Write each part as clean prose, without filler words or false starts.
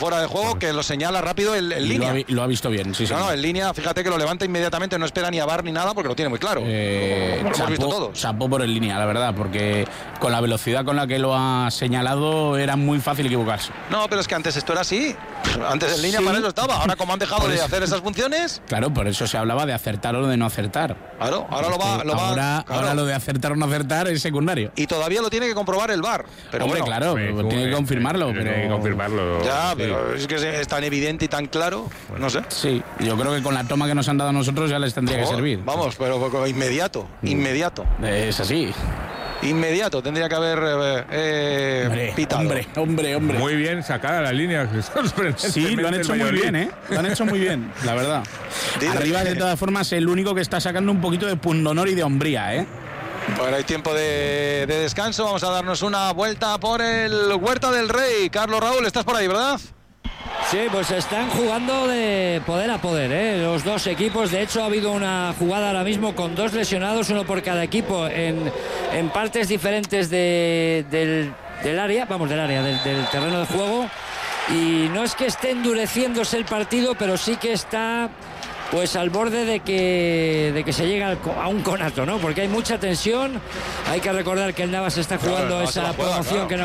fuera de juego, que lo señala rápido en línea. Lo ha visto bien, sí. No, en línea, fíjate que lo levanta inmediatamente, no espera ni a VAR ni nada porque lo tiene muy claro. Lo hemos visto todos. Chapó por en línea, la verdad, porque con la velocidad con la que lo ha señalado era muy fácil equivocarse. No, pero es que antes esto era así. Antes en línea para eso estaba. Ahora, como han dejado de hacer esas funciones. Claro, por eso se hablaba de acertar o de no acertar. Claro, ahora ahora lo de acertar o no acertar es secundario. Y todavía lo tiene que comprobar el VAR. Pero hombre, claro, tiene que confirmarlo. Tiene que confirmarlo. Ya, pero es que es tan evidente y tan claro, no sé. Sí, yo creo que con la toma que nos han dado a nosotros ya les tendría que servir. Vamos, pero inmediato. Es así. Inmediato, tendría que haber pitado. Hombre. Muy bien sacada la línea. Sí, lo han hecho muy bien, ¿eh? Lo han hecho muy bien, la verdad. Arriba, de todas formas, el único que está sacando un poquito de pundonor y de hombría, ¿eh? Bueno, hay tiempo de descanso. Vamos a darnos una vuelta por el Huerta del Rey. Carlos Raúl, estás por ahí, ¿verdad? Sí, pues están jugando de poder a poder, los dos equipos. De hecho, ha habido una jugada ahora mismo con 2 lesionados, uno por cada equipo en partes diferentes del área, del terreno de juego. Y no es que esté endureciéndose el partido, pero sí que está pues al borde de que se llega a un conato, ¿no? Porque hay mucha tensión. Hay que recordar que el Navas está jugando esa promoción que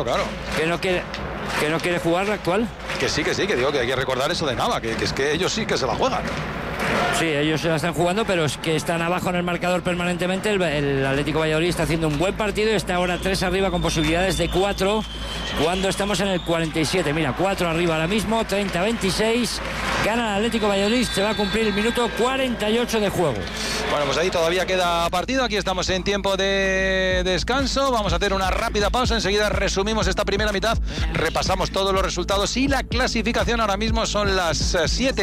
no quiere jugar la actual. Que sí, que digo que hay que recordar eso de Nava, que es que ellos sí que se la juegan. Sí, ellos se la están jugando, pero es que están abajo en el marcador permanentemente. El Atlético Valladolid está haciendo un buen partido y está ahora 3 arriba con posibilidades de 4 cuando estamos en el 47. Mira, 4 arriba ahora mismo, 30-26. Gana el Atlético Valladolid, se va a cumplir el minuto 48 de juego. Bueno, pues ahí todavía queda partido. Aquí estamos en tiempo de descanso. Vamos a hacer una rápida pausa. Enseguida resumimos esta primera mitad. Repasamos todos los resultados y la clasificación. Ahora mismo son las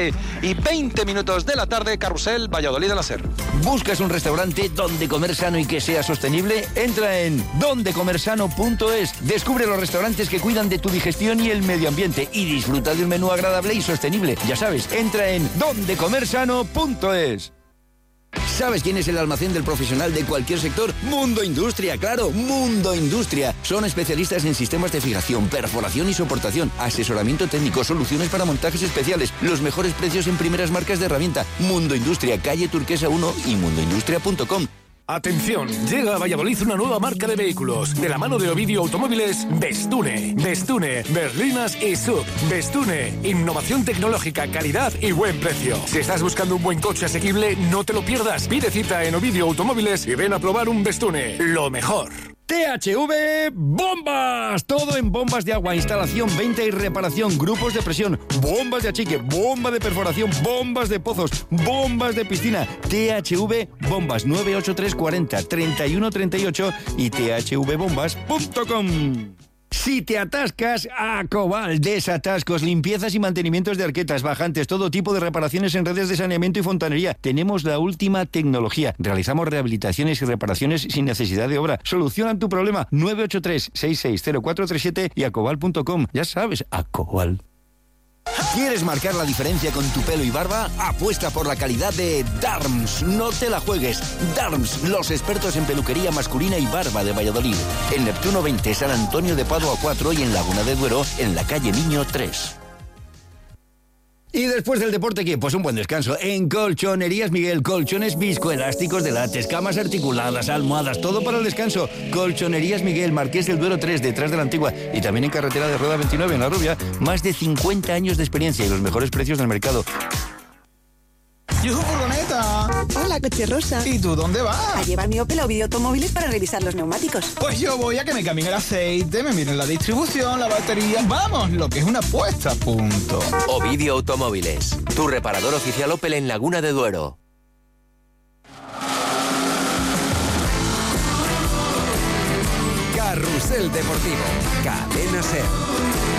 7:20 de la tarde. Carrusel, Valladolid de la SER. ¿Buscas un restaurante donde comer sano y que sea sostenible? Entra en dondecomersano.es. Descubre los restaurantes que cuidan de tu digestión y el medio ambiente y disfruta de un menú agradable y sostenible. Ya sabes, entra en dondecomersano.es. ¿Sabes quién es el almacén del profesional de cualquier sector? Mundo Industria, claro, Mundo Industria. Son especialistas en sistemas de fijación, perforación y soportación, asesoramiento técnico, soluciones para montajes especiales, los mejores precios en primeras marcas de herramienta. Mundo Industria, calle Turquesa 1 y mundoindustria.com. Atención, llega a Valladolid una nueva marca de vehículos. De la mano de Ovidio Automóviles, Bestune. Bestune, berlinas y sub. Bestune, innovación tecnológica, calidad y buen precio. Si estás buscando un buen coche asequible, no te lo pierdas. Pide cita en Ovidio Automóviles y ven a probar un Bestune. Lo mejor. THV Bombas, todo en bombas de agua, instalación, venta y reparación, grupos de presión, bombas de achique, bomba de perforación, bombas de pozos, bombas de piscina. THV Bombas, 983 40 31 38 y thvbombas.com. Si te atascas, Acobal, desatascos, limpiezas y mantenimientos de arquetas, bajantes, todo tipo de reparaciones en redes de saneamiento y fontanería. Tenemos la última tecnología. Realizamos rehabilitaciones y reparaciones sin necesidad de obra. Solucionan tu problema. 983-660437 y acobal.com. Ya sabes, Acobal. ¿Quieres marcar la diferencia con tu pelo y barba? Apuesta por la calidad de Darms. No te la juegues. Darms, los expertos en peluquería masculina y barba de Valladolid. En Neptuno 20, San Antonio de Padua 4 y en Laguna de Duero, en la calle Niño 3. Y después del deporte, ¿qué? Pues un buen descanso. En Colchonerías Miguel, colchones viscoelásticos de látex, camas articuladas, almohadas, todo para el descanso. Colchonerías Miguel, Marqués del Duero 3, detrás de la Antigua. Y también en Carretera de Rueda 29, en La Rubia. Más de 50 años de experiencia y los mejores precios del mercado. ¡Yujú, furgoneta! Hola, coche rosa. ¿Y tú dónde vas? A llevar mi Opel a Ovidio Automóviles para revisar los neumáticos. Pues yo voy a que me cambien el aceite, me miren la distribución, la batería. Vamos, lo que es una puesta a punto. Ovidio Automóviles, tu reparador oficial Opel en Laguna de Duero. Carrusel Deportivo, Cadena SER.